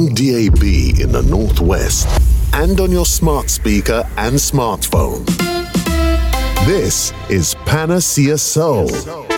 on DAB in the Northwest and on your smart speaker and smartphone. This is Panacea Soul